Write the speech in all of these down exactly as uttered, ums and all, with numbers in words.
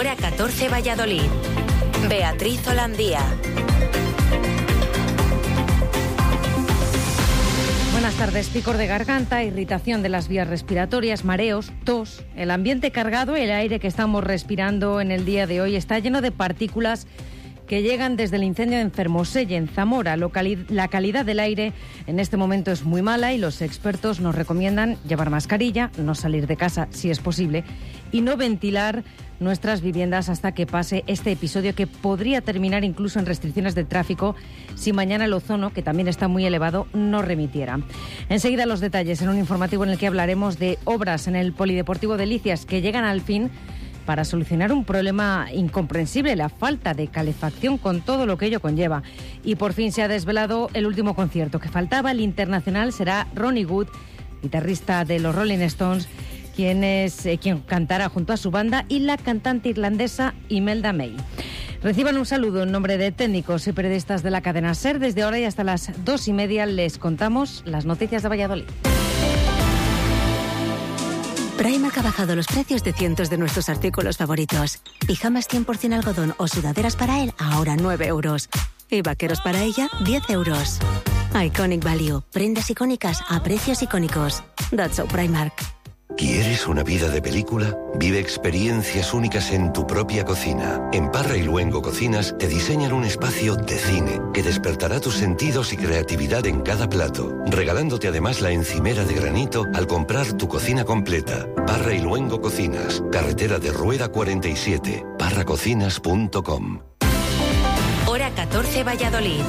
Hora catorce Valladolid. Beatriz Holandía. Buenas tardes. Picor de garganta, irritación de las vías respiratorias, mareos, tos. El ambiente cargado, el aire que estamos respirando en el día de hoy está lleno de partículas que llegan desde el incendio en Fermoselle, en Zamora. La calidad del aire en este momento es muy mala y los expertos nos recomiendan llevar mascarilla, no salir de casa si es posible y no ventilar nuestras viviendas hasta que pase este episodio, que podría terminar incluso en restricciones de tráfico si mañana el ozono, que también está muy elevado, no remitiera. Enseguida los detalles en un informativo en el que hablaremos de obras en el Polideportivo de Licias que llegan al fin para solucionar un problema incomprensible, la falta de calefacción con todo lo que ello conlleva. Y por fin se ha desvelado el último concierto que faltaba. El internacional será Ronnie Wood, guitarrista de los Rolling Stones, quien es eh, quien cantará junto a su banda, y la cantante irlandesa Imelda May. Reciban un saludo en nombre de técnicos y periodistas de la cadena SER. Desde ahora y hasta las dos y media les contamos las noticias de Valladolid. Primark ha bajado los precios de cientos de nuestros artículos favoritos. Pijamas cien por ciento algodón o sudaderas para él, ahora nueve euros. Y vaqueros para ella, diez euros. Iconic Value. Prendas icónicas a precios icónicos. That's so Primark. ¿Quieres una vida de película? Vive experiencias únicas en tu propia cocina. En Parra y Luengo Cocinas te diseñan un espacio de cine que despertará tus sentidos y creatividad en cada plato, regalándote además la encimera de granito al comprar tu cocina completa. Parra y Luengo Cocinas, carretera de Rueda cuarenta y siete, parra cocinas punto com. Hora catorce Valladolid.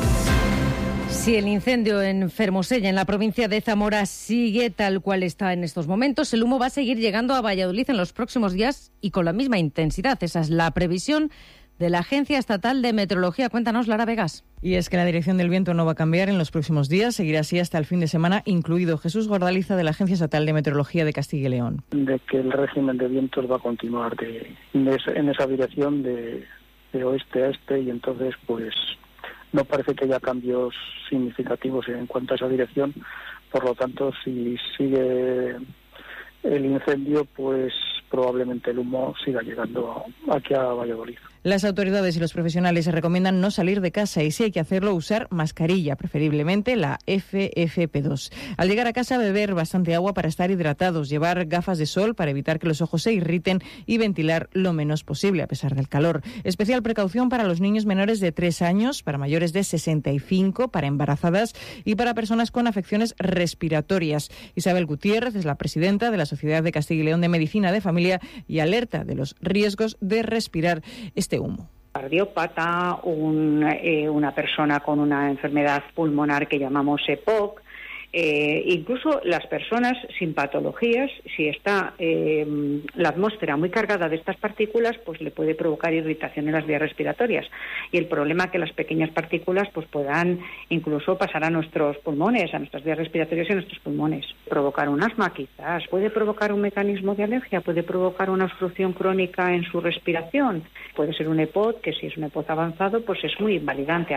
Si el incendio en Fermoselle, en la provincia de Zamora, sigue tal cual está en estos momentos, el humo va a seguir llegando a Valladolid en los próximos días y con la misma intensidad. Esa es la previsión de la Agencia Estatal de Meteorología. Cuéntanos, Lara Vegas. Y es que la dirección del viento no va a cambiar en los próximos días, seguirá así hasta el fin de semana, incluido Jesús Gordaliza, de la Agencia Estatal de Meteorología de Castilla y León. De que el régimen de vientos va a continuar de, de, en esa dirección de, de oeste a este, y entonces pues no parece que haya cambios significativos en cuanto a esa dirección. Por lo tanto, si sigue el incendio, pues probablemente el humo siga llegando aquí a Valladolid. Las autoridades y los profesionales se recomiendan no salir de casa y, si hay que hacerlo, usar mascarilla, preferiblemente la F F P dos. Al llegar a casa, beber bastante agua para estar hidratados, llevar gafas de sol para evitar que los ojos se irriten y ventilar lo menos posible a pesar del calor. Especial precaución para los niños menores de tres años, para mayores de sesenta y cinco, para embarazadas y para personas con afecciones respiratorias. Isabel Gutiérrez es la presidenta de la Sociedad de Castilla y León de Medicina de Familia y alerta de los riesgos de respirar este humo. Cardiópata, un, eh, una persona con una enfermedad pulmonar que llamamos E P O C, eh, incluso las personas sin patologías, si está eh, la atmósfera muy cargada de estas partículas, pues le puede provocar irritación en las vías respiratorias. Y el problema es que las pequeñas partículas pues puedan incluso pasar a nuestros pulmones, a nuestras vías respiratorias y a nuestros pulmones. Provocar un asma quizás, puede provocar un mecanismo de alergia, puede provocar una obstrucción crónica en su respiración, puede ser un E P O C, que si es un E P O C avanzado pues es muy invalidante.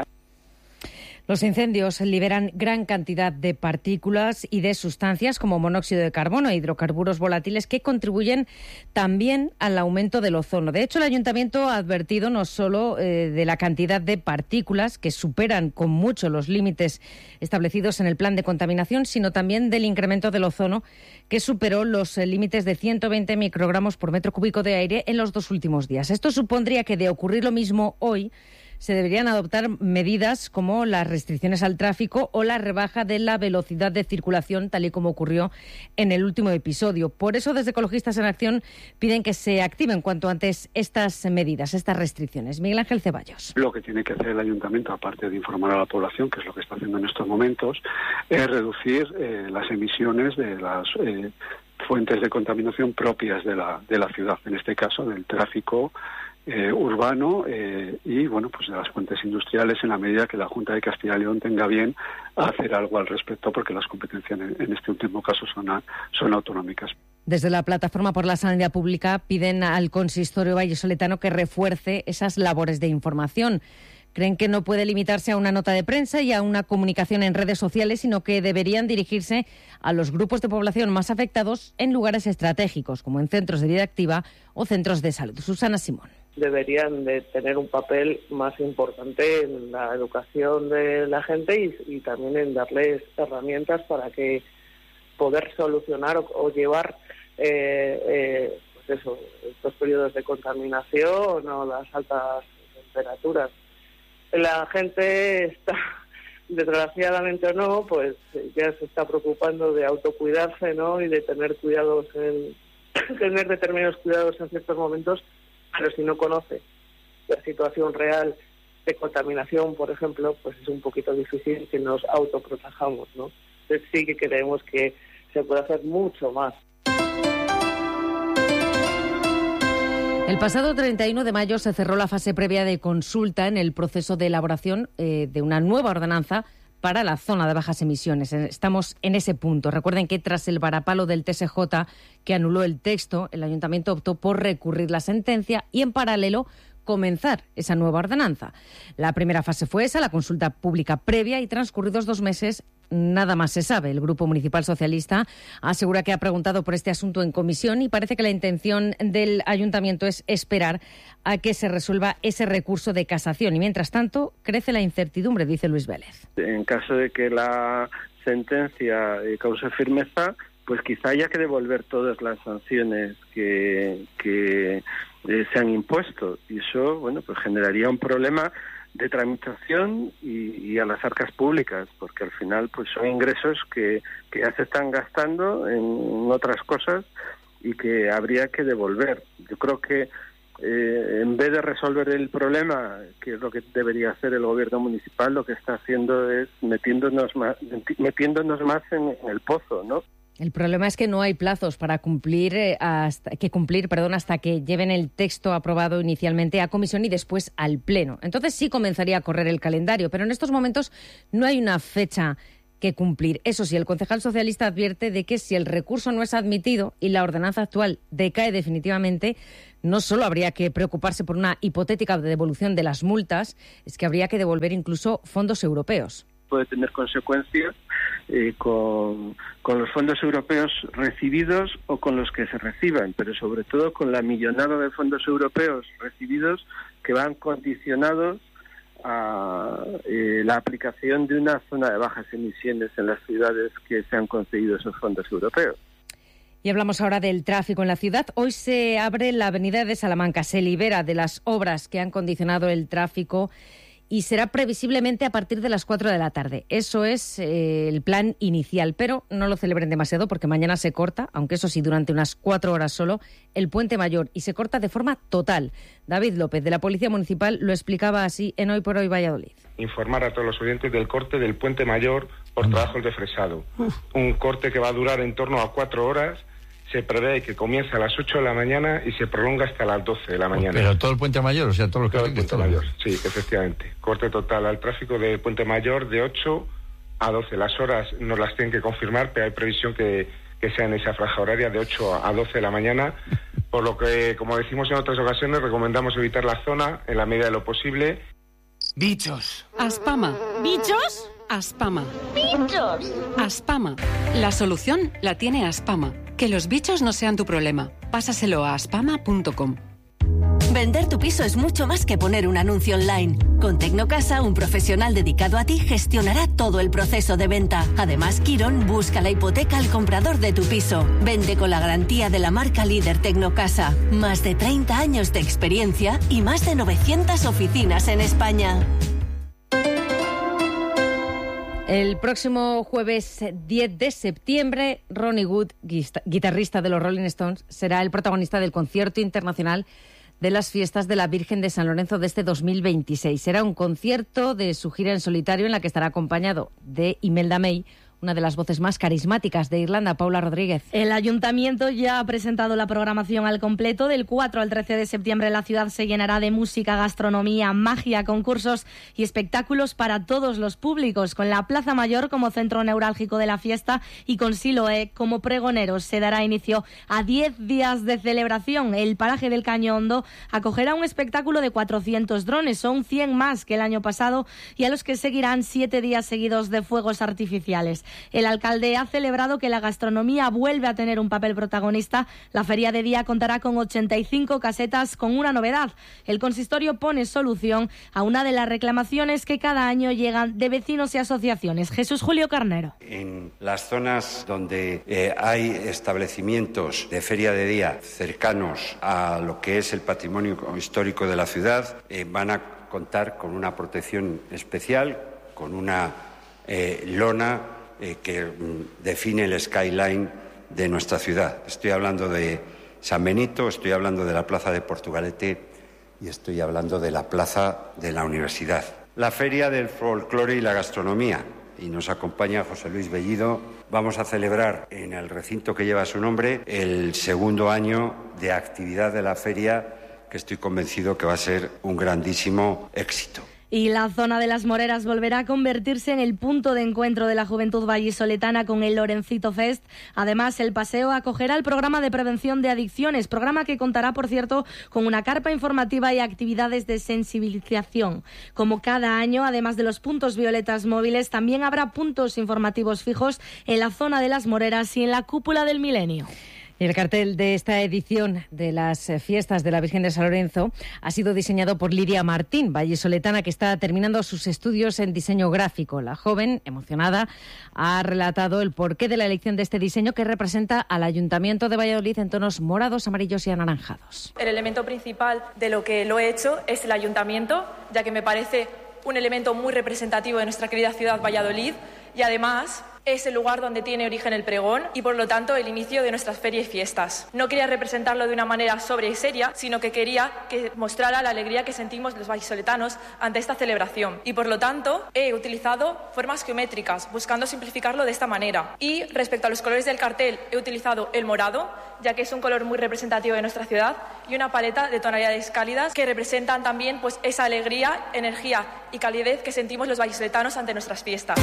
Los incendios liberan gran cantidad de partículas y de sustancias como monóxido de carbono e hidrocarburos volátiles que contribuyen también al aumento del ozono. De hecho, el Ayuntamiento ha advertido no solo eh, de la cantidad de partículas que superan con mucho los límites establecidos en el plan de contaminación, sino también del incremento del ozono, que superó los eh, límites de ciento veinte microgramos por metro cúbico de aire en los dos últimos días. Esto supondría que, de ocurrir lo mismo hoy, se deberían adoptar medidas como las restricciones al tráfico o la rebaja de la velocidad de circulación, tal y como ocurrió en el último episodio. Por eso, desde Ecologistas en Acción piden que se activen cuanto antes estas medidas, estas restricciones. Miguel Ángel Ceballos. Lo que tiene que hacer el Ayuntamiento, aparte de informar a la población, que es lo que está haciendo en estos momentos, es reducir eh, las emisiones de las eh, fuentes de contaminación propias de la, de la ciudad, en este caso del tráfico Eh, urbano eh, y bueno pues de las fuentes industriales, en la medida que la Junta de Castilla y León tenga bien hacer algo al respecto, porque las competencias en, en este último caso son, a, son autonómicas. Desde la Plataforma por la Sanidad Pública piden al consistorio vallisoletano que refuerce esas labores de información. Creen que no puede limitarse a una nota de prensa y a una comunicación en redes sociales, sino que deberían dirigirse a los grupos de población más afectados en lugares estratégicos, como en centros de vida activa o centros de salud. Susana Simón. deberían de tener un papel más importante en la educación de la gente y, y también en darles herramientas para que poder solucionar o, o llevar eh, eh, pues eso, estos periodos de contaminación o las altas temperaturas. La gente está, desgraciadamente o no, pues ya se está preocupando de autocuidarse, ¿no? Y de tener cuidados en tener determinados cuidados en ciertos momentos, pero si no conoce la situación real de contaminación, por ejemplo, pues es un poquito difícil que nos autoprotejamos, ¿no? Entonces sí que creemos que se puede hacer mucho más. El pasado treinta y uno de mayo se cerró la fase previa de consulta en el proceso de elaboración eh, de una nueva ordenanza para la zona de bajas emisiones. Estamos en ese punto. Recuerden que tras el varapalo del T S J que anuló el texto, el Ayuntamiento optó por recurrir la sentencia y en paralelo comenzar esa nueva ordenanza. La primera fase fue esa, la consulta pública previa, y transcurridos dos meses nada más se sabe. El Grupo Municipal Socialista asegura que ha preguntado por este asunto en comisión y parece que la intención del Ayuntamiento es esperar a que se resuelva ese recurso de casación. Y mientras tanto, crece la incertidumbre, dice Luis Vélez. En caso de que la sentencia cause firmeza, pues quizá haya que devolver todas las sanciones que, que eh, se han impuesto. Y eso, bueno, pues generaría un problema de tramitación y, y a las arcas públicas, porque al final pues son ingresos que, que ya se están gastando en otras cosas y que habría que devolver. Yo creo que eh, en vez de resolver el problema, que es lo que debería hacer el gobierno municipal, lo que está haciendo es metiéndonos más, metiéndonos más en, en el pozo, ¿no? El problema es que no hay plazos para cumplir eh, hasta que cumplir, perdón, hasta que lleven el texto aprobado inicialmente a comisión y después al pleno. Entonces sí comenzaría a correr el calendario, pero en estos momentos no hay una fecha que cumplir. Eso sí, el concejal socialista advierte de que si el recurso no es admitido y la ordenanza actual decae definitivamente, no solo habría que preocuparse por una hipotética devolución de las multas, es que habría que devolver incluso fondos europeos. Puede tener consecuencias eh, con, con los fondos europeos recibidos o con los que se reciban, pero sobre todo con la millonada de fondos europeos recibidos que van condicionados a eh, la aplicación de una zona de bajas emisiones en las ciudades que se han concedido esos fondos europeos. Y hablamos ahora del tráfico en la ciudad. Hoy se abre la avenida de Salamanca, se libera de las obras que han condicionado el tráfico y será previsiblemente a partir de las cuatro de la tarde. Eso es eh, el plan inicial, pero no lo celebren demasiado porque mañana se corta, aunque eso sí, durante unas cuatro horas solo, el Puente Mayor, y se corta de forma total. David López, de la Policía Municipal, lo explicaba así en Hoy por Hoy Valladolid. Informar a todos los oyentes del corte del Puente Mayor por trabajos de fresado. Un corte que va a durar en torno a cuatro horas. Se prevé que comience a las ocho de la mañana y se prolonga hasta las doce de la mañana. Pero todo el Puente Mayor, o sea, todos los todo el Puente Mayor, sí, efectivamente. Corte total al tráfico de Puente Mayor de ocho a doce. Las horas no las tienen que confirmar, pero hay previsión que, que sea en esa franja horaria de ocho a doce de la mañana. Por lo que, como decimos en otras ocasiones, recomendamos evitar la zona en la medida de lo posible. Bichos. Aspama. ¿Bichos? Aspama. ¡Bichos! Aspama. La solución la tiene Aspama. Que los bichos no sean tu problema. Pásaselo a aspama punto com. Vender tu piso es mucho más que poner un anuncio online. Con Tecnocasa, un profesional dedicado a ti gestionará todo el proceso de venta. Además, Quirón busca la hipoteca al comprador de tu piso. Vende con la garantía de la marca líder Tecnocasa. Más de treinta años de experiencia y más de novecientas oficinas en España. El próximo jueves diez de septiembre, Ronnie Wood, guitarrista de los Rolling Stones, será el protagonista del concierto internacional de las fiestas de la Virgen de San Lorenzo de este dos mil veintiséis. Será un concierto de su gira en solitario en la que estará acompañado de Imelda May, una de las voces más carismáticas de Irlanda, Paula Rodríguez. El Ayuntamiento ya ha presentado la programación al completo. Del cuatro al trece de septiembre la ciudad se llenará de música, gastronomía, magia, concursos y espectáculos para todos los públicos, con la Plaza Mayor como centro neurálgico de la fiesta y con Siloé como pregoneros. Se dará inicio a diez días de celebración. El paraje del Caño Hondo acogerá un espectáculo de cuatrocientos drones, son cien más que el año pasado, y a los que seguirán siete días seguidos de fuegos artificiales. El alcalde ha celebrado que la gastronomía vuelve a tener un papel protagonista. La feria de día contará con ochenta y cinco casetas con una novedad. El consistorio pone solución a una de las reclamaciones que cada año llegan de vecinos y asociaciones. Jesús Julio Carnero. En las zonas donde eh, hay establecimientos de feria de día cercanos a lo que es el patrimonio histórico de la ciudad, eh, van a contar con una protección especial, con una eh, lona eh, que mm, define el skyline de nuestra ciudad. Estoy hablando de San Benito, estoy hablando de la Plaza de Portugalete y estoy hablando de la Plaza de la Universidad. La Feria del Folclore y la Gastronomía, y nos acompaña José Luis Bellido. Vamos a celebrar en el recinto que lleva su nombre el segundo año de actividad de la feria, que estoy convencido que va a ser un grandísimo éxito. Y la zona de las Moreras volverá a convertirse en el punto de encuentro de la juventud vallisoletana con el Lorencito Fest. Además, el paseo acogerá el programa de prevención de adicciones, programa que contará, por cierto, con una carpa informativa y actividades de sensibilización. Como cada año, además de los puntos violetas móviles, también habrá puntos informativos fijos en la zona de las Moreras y en la Cúpula del Milenio. El cartel de esta edición de las fiestas de la Virgen de San Lorenzo ha sido diseñado por Lidia Martín, vallisoletana, que está terminando sus estudios en diseño gráfico. La joven, emocionada, ha relatado el porqué de la elección de este diseño, que representa al Ayuntamiento de Valladolid en tonos morados, amarillos y anaranjados. El elemento principal de lo que lo he hecho es el Ayuntamiento, ya que me parece un elemento muy representativo de nuestra querida ciudad Valladolid, y además es el lugar donde tiene origen el pregón y, por lo tanto, el inicio de nuestras ferias y fiestas. No quería representarlo de una manera sobria y seria, sino que quería que mostrara la alegría que sentimos los vallisoletanos ante esta celebración. Y, por lo tanto, he utilizado formas geométricas, buscando simplificarlo de esta manera. Y, respecto a los colores del cartel, he utilizado el morado, ya que es un color muy representativo de nuestra ciudad, y una paleta de tonalidades cálidas que representan también pues, esa alegría, energía y calidez que sentimos los vallisoletanos ante nuestras fiestas.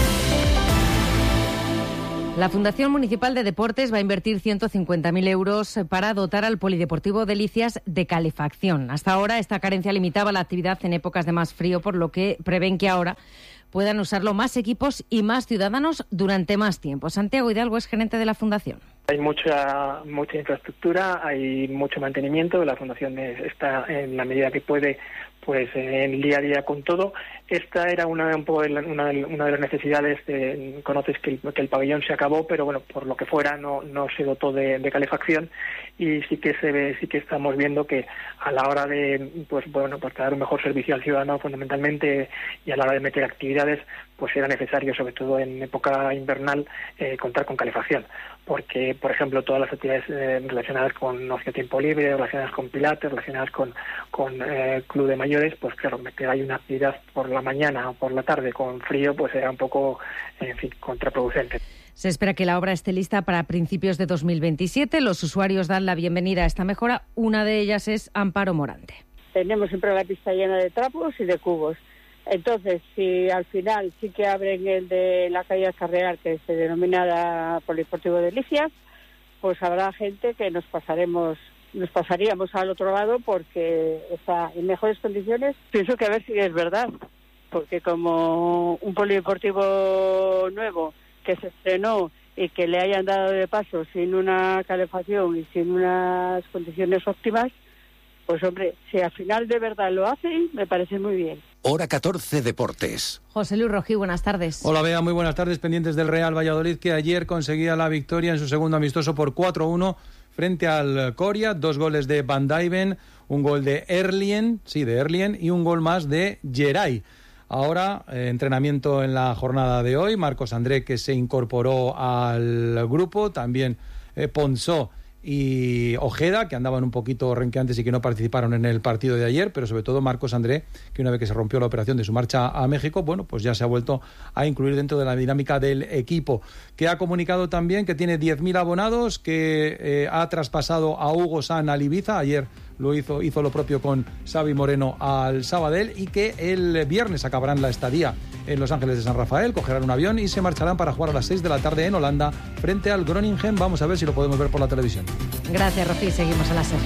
La Fundación Municipal de Deportes va a invertir ciento cincuenta mil euros para dotar al Polideportivo Delicias de calefacción. Hasta ahora esta carencia limitaba la actividad en épocas de más frío, por lo que prevén que ahora puedan usarlo más equipos y más ciudadanos durante más tiempo. Santiago Hidalgo es gerente de la Fundación. Hay mucha mucha infraestructura, hay mucho mantenimiento. La Fundación está, en la medida que puede, pues en el día a día con todo. Esta era una un poco de la, una, una de las necesidades. De, conoces que el, que el pabellón se acabó, pero bueno, por lo que fuera no no se dotó de, de calefacción, y sí que se ve, sí que estamos viendo que a la hora de pues bueno pues dar un mejor servicio al ciudadano fundamentalmente, y a la hora de meter actividades, pues era necesario, sobre todo en época invernal, eh, contar con calefacción, porque por ejemplo todas las actividades eh, relacionadas con ocio tiempo libre, relacionadas con pilates, relacionadas con con eh, club de mayores, pues claro, meter ahí una actividad por la mañana o por la tarde con frío, pues era un poco, en fin, contraproducente. Se espera que la obra esté lista para principios de dos mil veintisiete. Los usuarios dan la bienvenida a esta mejora. Una de ellas es Amparo Morante. Tenemos siempre la pista llena de trapos y de cubos. Entonces, si al final sí que abren el de la calle Carreal, que se denomina Polideportivo Delicias, pues habrá gente que nos pasaremos, nos pasaríamos al otro lado porque está en mejores condiciones. Pienso que a ver si es verdad, porque como un polideportivo nuevo que se estrenó y que le hayan dado de paso sin una calefacción y sin unas condiciones óptimas, pues hombre, si al final de verdad lo hacen, me parece muy bien. Hora catorce Deportes. José Luis Rojí, buenas tardes. Hola Bea, muy buenas tardes. Pendientes del Real Valladolid, que ayer conseguía la victoria en su segundo amistoso por cuatro uno frente al Coria. Dos goles de Van Dijven, un gol de Erlien, sí, de Erlien, y un gol más de Geray. Ahora, eh, entrenamiento en la jornada de hoy. Marcos André, que se incorporó al grupo. También eh, Ponsó y Ojeda, que andaban un poquito renqueantes y que no participaron en el partido de ayer, pero sobre todo Marcos André, que una vez que se rompió la operación de su marcha a México, bueno, pues ya se ha vuelto a incluir dentro de la dinámica del equipo, que ha comunicado también que tiene diez mil abonados, que eh, ha traspasado a Hugo San al Ibiza. Ayer lo hizo, hizo lo propio con Xavi Moreno al Sabadell, y que el viernes acabarán la estadía en Los Ángeles de San Rafael, cogerán un avión y se marcharán para jugar a las seis de la tarde en Holanda frente al Groningen. Vamos a ver si lo podemos ver por la televisión. Gracias, Rocío. Seguimos a la SER.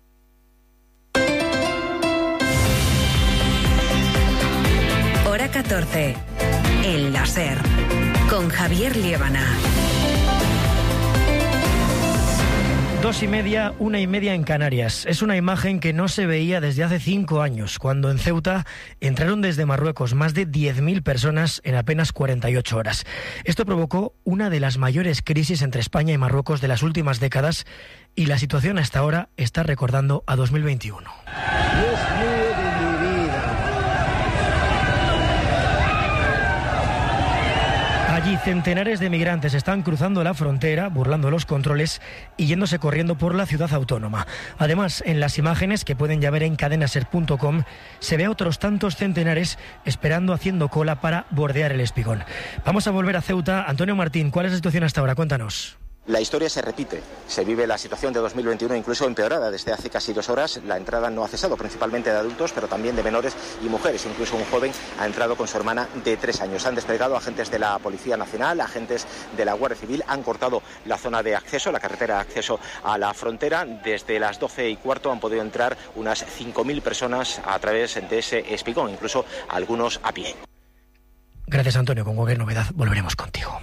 Hora catorce. catorce. El láser. Con Javier Liébana. Dos y media, una y media en Canarias. Es una imagen que no se veía desde hace cinco años, cuando en Ceuta entraron desde Marruecos más de diez mil personas en apenas cuarenta y ocho horas. Esto provocó una de las mayores crisis entre España y Marruecos de las últimas décadas, y la situación hasta ahora está recordando a dos mil veintiuno. Dios mío de mi vida. Allí centenares de migrantes están cruzando la frontera, burlando los controles y yéndose corriendo por la ciudad autónoma. Además, en las imágenes que pueden ya ver en cadenaser punto com, se ve a otros tantos centenares esperando, haciendo cola para bordear el Espigón. Vamos a volver a Ceuta. Antonio Martín, ¿cuál es la situación hasta ahora? Cuéntanos. La historia se repite. Se vive la situación de dos mil veintiuno incluso empeorada. Desde hace casi dos horas la entrada no ha cesado, principalmente de adultos, pero también de menores y mujeres. Incluso un joven ha entrado con su hermana de tres años. Han desplegado agentes de la Policía Nacional, agentes de la Guardia Civil. Han cortado la zona de acceso, la carretera de acceso a la frontera. Desde las doce y cuarto han podido entrar unas cinco mil personas a través de ese espigón, incluso algunos a pie. Gracias, Antonio. Con cualquier novedad volveremos contigo.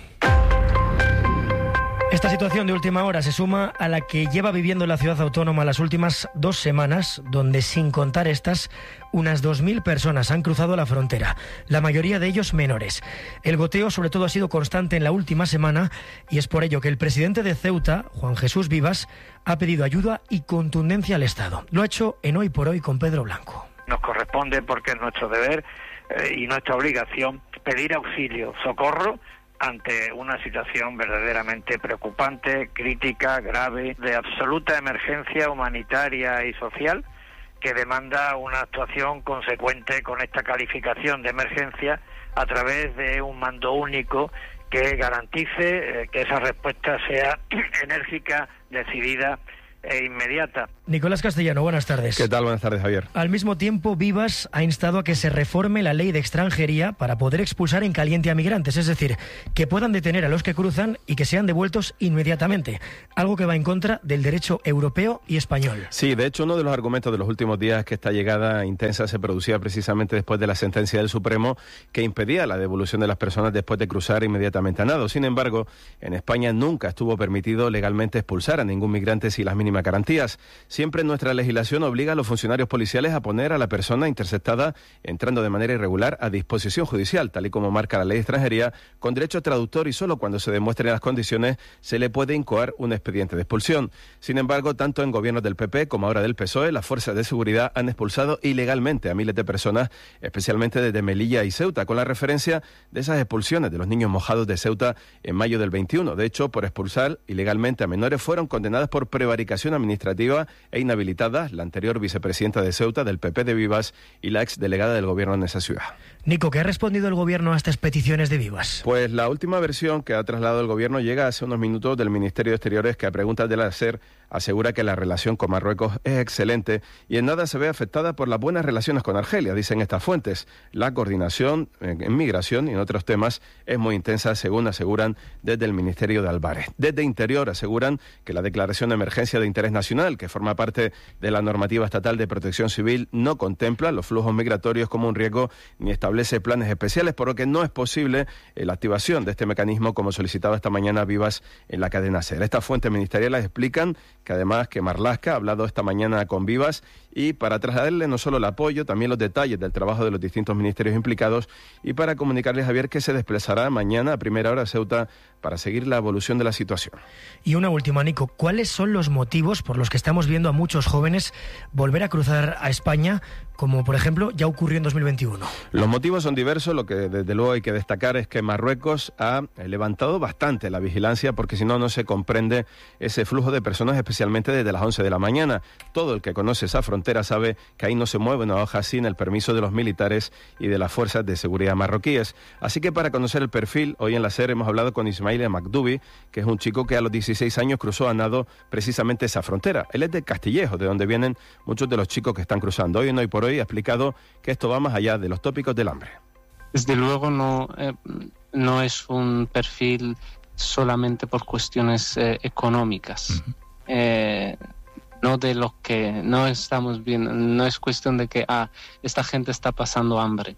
Esta situación de última hora se suma a la que lleva viviendo la ciudad autónoma las últimas dos semanas, donde, sin contar estas, unas dos mil personas han cruzado la frontera, la mayoría de ellos menores. El goteo, sobre todo, ha sido constante en la última semana, y es por ello que el presidente de Ceuta, Juan Jesús Vivas, ha pedido ayuda y contundencia al Estado. Lo ha hecho en Hoy por Hoy con Pedro Blanco. Nos corresponde, porque es nuestro deber eh, y nuestra obligación, pedir auxilio, socorro, ante una situación verdaderamente preocupante, crítica, grave, de absoluta emergencia humanitaria y social, que demanda una actuación consecuente con esta calificación de emergencia a través de un mando único que garantice eh, que esa respuesta sea enérgica, decidida e inmediata. Nicolás Castellano, buenas tardes. ¿Qué tal? Buenas tardes, Javier. Al mismo tiempo, Vivas ha instado a que se reforme la ley de extranjería para poder expulsar en caliente a migrantes, es decir, que puedan detener a los que cruzan y que sean devueltos inmediatamente, algo que va en contra del derecho europeo y español. Sí, de hecho, uno de los argumentos de los últimos días es que esta llegada intensa se producía precisamente después de la sentencia del Supremo que impedía la devolución de las personas después de cruzar inmediatamente a nado. Sin embargo, en España nunca estuvo permitido legalmente expulsar a ningún migrante sin las mínimas garantías. Siempre nuestra legislación obliga a los funcionarios policiales a poner a la persona interceptada entrando de manera irregular a disposición judicial, tal y como marca la ley de extranjería, con derecho a traductor, y solo cuando se demuestren las condiciones se le puede incoar un expediente de expulsión. Sin embargo, tanto en gobiernos del P P como ahora del P S O E, las fuerzas de seguridad han expulsado ilegalmente a miles de personas, especialmente desde Melilla y Ceuta, con la referencia de esas expulsiones de los niños mojados de Ceuta en mayo del veintiuno. De hecho, por expulsar ilegalmente a menores fueron condenadas por prevaricación administrativa e inhabilitadas la anterior vicepresidenta de Ceuta del P P de Vivas y la exdelegada del gobierno en esa ciudad. Nico, ¿qué ha respondido el gobierno a estas peticiones de Vivas? Pues la última versión que ha trasladado el gobierno llega hace unos minutos del Ministerio de Exteriores, que a preguntas del SER asegura que la relación con Marruecos es excelente y en nada se ve afectada por las buenas relaciones con Argelia, dicen estas fuentes. La coordinación en migración y en otros temas es muy intensa, según aseguran desde el Ministerio de Álvarez. Desde Interior aseguran que la declaración de emergencia de interés nacional, que forma parte de la normativa estatal de protección civil, no contempla los flujos migratorios como un riesgo ni establece planes especiales, por lo que no es posible eh, la activación de este mecanismo, como solicitaba esta mañana Vivas en la cadena SER. Estas fuentes ministeriales explican que además que Marlaska ha hablado esta mañana con Vivas y para trasladarle no solo el apoyo, también los detalles del trabajo de los distintos ministerios implicados, y para comunicarles, Javier, que se desplazará mañana a primera hora a Ceuta para seguir la evolución de la situación. Y una última, Nico, ¿cuáles son los motivos por los que estamos viendo a muchos jóvenes volver a cruzar a España, como por ejemplo ya ocurrió en dos mil veintiuno? Los motivos son diversos. Lo que desde luego hay que destacar es que Marruecos ha levantado bastante la vigilancia, porque si no, no se comprende ese flujo de personas, especialmente desde las once de la mañana. Todo el que conoce esa frontera sabe que ahí no se mueve una hoja sin el permiso de los militares y de las fuerzas de seguridad marroquíes. Así que para conocer el perfil, hoy en la SER hemos hablado con Ismail Makdoubi, que es un chico que a los dieciséis años cruzó a nado precisamente esa frontera. Él es de Castillejo, de donde vienen muchos de los chicos que están cruzando. Hoy en Hoy por Hoy ha explicado que esto va más allá de los tópicos del hambre. Desde luego no, eh, no es un perfil solamente por cuestiones eh, económicas. Uh-huh. Eh, no de los que no estamos viendo, no es cuestión de que ah, esta gente está pasando hambre.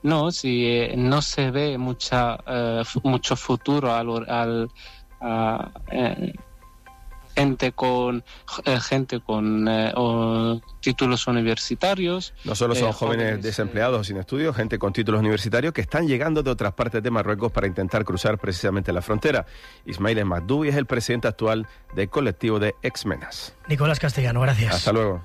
no, si eh, no se ve mucha eh, mucho futuro al, al a, eh, gente con eh, gente con eh, o títulos universitarios. No solo son eh, jóvenes, jóvenes desempleados o sin estudios, gente con títulos universitarios que están llegando de otras partes de Marruecos para intentar cruzar precisamente la frontera. Ismail Magdoubi es el presidente actual del colectivo de Exmenas. Nicolás Castellano, gracias. Hasta luego.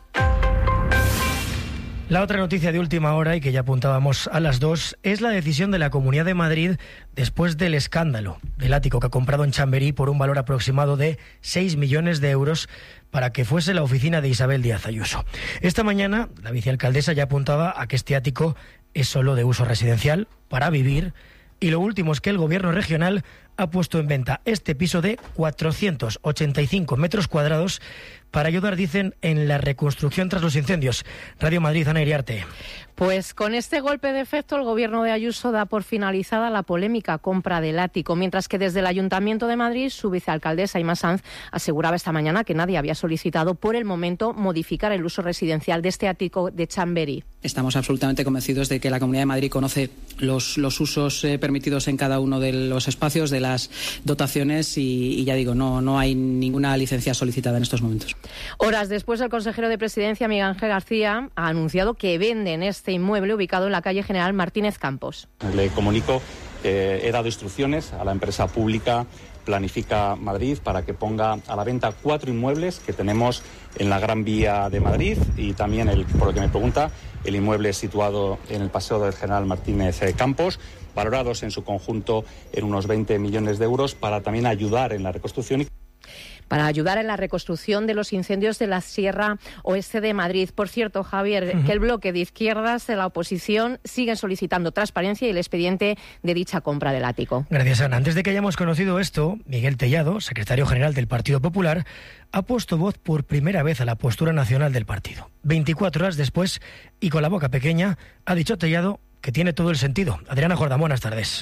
La otra noticia de última hora, y que ya apuntábamos a las dos, es la decisión de la Comunidad de Madrid después del escándalo del ático que ha comprado en Chamberí por un valor aproximado de seis millones de euros para que fuese la oficina de Isabel Díaz Ayuso. Esta mañana la vicealcaldesa ya apuntaba a que este ático es solo de uso residencial, para vivir, y lo último es que el gobierno regional ha puesto en venta este piso de cuatrocientos ochenta y cinco metros cuadrados para ayudar, dicen, en la reconstrucción tras los incendios. Radio Madrid, Ana Iriarte. Pues con este golpe de efecto el gobierno de Ayuso da por finalizada la polémica compra del ático, mientras que desde el Ayuntamiento de Madrid su vicealcaldesa Imma Sanz aseguraba esta mañana que nadie había solicitado por el momento modificar el uso residencial de este ático de Chamberí. Estamos absolutamente convencidos de que la Comunidad de Madrid conoce los, los usos eh, permitidos en cada uno de los espacios, de las dotaciones y, y ya digo, no, no hay ninguna licencia solicitada en estos momentos. Horas después, el consejero de Presidencia, Miguel Ángel García, ha anunciado que venden este inmueble ubicado en la calle General Martínez Campos. Le comunico que he dado instrucciones a la empresa pública Planifica Madrid para que ponga a la venta cuatro inmuebles que tenemos en la Gran Vía de Madrid y también, el, por lo que me pregunta, el inmueble situado en el Paseo del General Martínez Campos, valorados en su conjunto en unos veinte millones de euros para también ayudar en la reconstrucción. Para ayudar en la reconstrucción de los incendios de la Sierra Oeste de Madrid. Por cierto, Javier, uh-huh. que el bloque de izquierdas de la oposición siguen solicitando transparencia y el expediente de dicha compra del ático. Gracias, Ana. Antes de que hayamos conocido esto, Miguel Tellado, secretario general del Partido Popular, ha puesto voz por primera vez a la postura nacional del partido. veinticuatro horas después, y con la boca pequeña, ha dicho Tellado que tiene todo el sentido. Adriana Jordán, buenas tardes.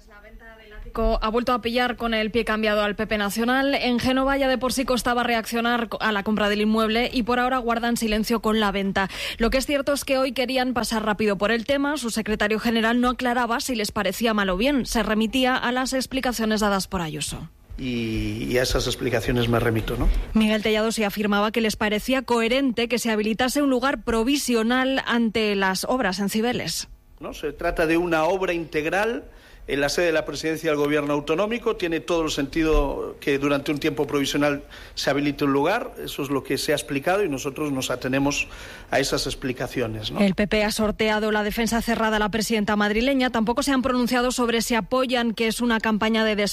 Ha vuelto a pillar con el pie cambiado al P P Nacional. En Génova ya de por sí costaba reaccionar a la compra del inmueble y por ahora guardan silencio con la venta. Lo que es cierto es que hoy querían pasar rápido por el tema. Su secretario general no aclaraba si les parecía mal o bien. Se remitía a las explicaciones dadas por Ayuso. Y, y a esas explicaciones me remito, ¿no? Miguel Tellado sí afirmaba que les parecía coherente que se habilitase un lugar provisional ante las obras en Cibeles. ¿No? Se trata de una obra integral en la sede de la Presidencia del Gobierno Autonómico. Tiene todo el sentido que durante un tiempo provisional se habilite un lugar. Eso es lo que se ha explicado y nosotros nos atenemos a esas explicaciones, ¿no? El P P ha sorteado la defensa cerrada a la presidenta madrileña. Tampoco se han pronunciado sobre si apoyan que es una campaña de des